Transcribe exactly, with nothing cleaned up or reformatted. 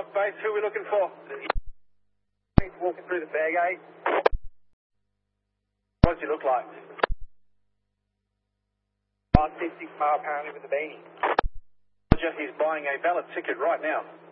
base. Who are we looking for? Walking through the bag, eh? What does he look like? one fifty, apparently with the beanie. He's buying a valid ticket right now.